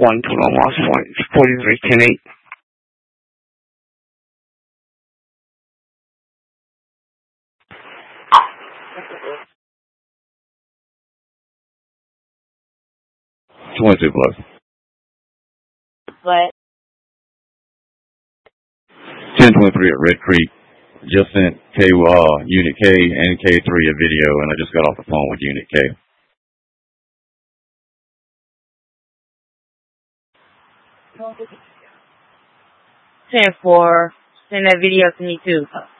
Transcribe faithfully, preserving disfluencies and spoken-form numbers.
one to the lost points, forty-three ten eight. twenty-two plus. What? ten twenty-three at Red Creek. Just sent K, uh, Unit K and K three a video, and I just got off the phone with Unit K. ten four. Send that video to me too.